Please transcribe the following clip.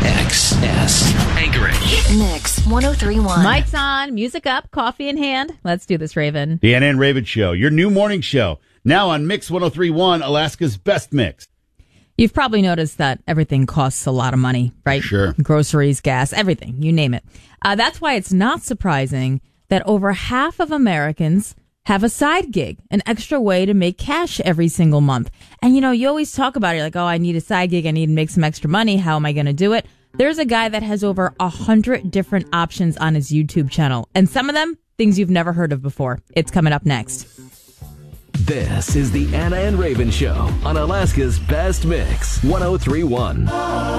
XS. Anchorage. Mix 1031. Mike's on, music up, coffee in hand. Let's do this, Raven. The Anna and Raven Show, your new morning show. Now on Mix 1031, Alaska's best mix. You've probably noticed that everything costs a lot of money, right? Sure. Groceries, gas, everything, you name it. That's why it's not surprising that over half of Americans have a side gig, an extra way to make cash every single month. And, you always talk about it, you're like, oh, I need a side gig. I need to make some extra money. How am I going to do it? There's a guy that has over 100 different options on his YouTube channel. And some of them, things you've never heard of before. It's coming up next. This is the Anna and Raven Show on Alaska's best mix, 1031.